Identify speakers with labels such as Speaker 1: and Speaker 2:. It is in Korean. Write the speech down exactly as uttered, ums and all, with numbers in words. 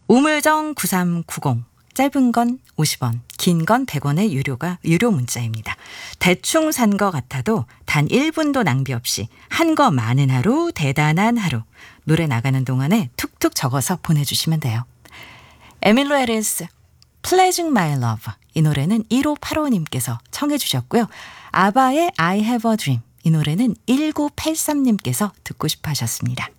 Speaker 1: 우물정 구삼구공, 짧은 건 오십 원, 긴 건 백 원의 유료가 유료 문자입니다. 대충 산 거 같아도 단 일 분도 낭비 없이 한 거 많은 하루, 대단한 하루. 노래 나가는 동안에 툭툭 적어서 보내주시면 돼요. 에밀로 에리스, Pledging My Love. 이 노래는 일오팔오님께서 청해 주셨고요. 아바의 I Have a Dream. 이 노래는 일구팔삼님께서 듣고 싶어 하셨습니다.